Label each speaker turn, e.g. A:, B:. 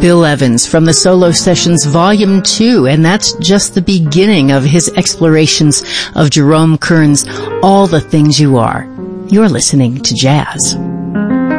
A: Bill Evans from the Solo Sessions Volume 2, and that's just the beginning of his explorations of Jerome Kern's All the Things You Are. You're listening to Jazz.